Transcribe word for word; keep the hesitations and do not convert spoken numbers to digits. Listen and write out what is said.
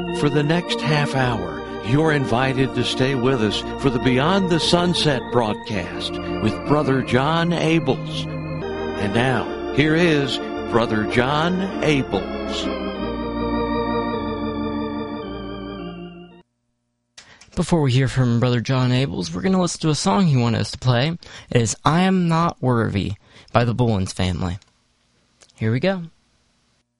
For the next half hour, you're invited to stay with us for the Beyond the Sunset broadcast with Brother John Abels. And now, here is Brother John Abels. Before we hear from Brother John Abels, we're going to listen to a song he wanted us to play. It is I Am Not Worthy by the Bullens Family. Here we go.